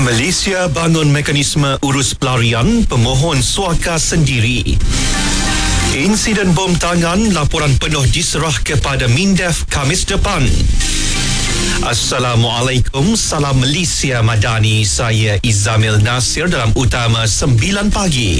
Malaysia bangun mekanisme urus pelarian pemohon suaka sendiri. Insiden bom tangan, laporan penuh diserah kepada Mindef Khamis depan. Assalamualaikum, salam Malaysia Madani. Saya Izamil Nasir dalam Utama 9 pagi.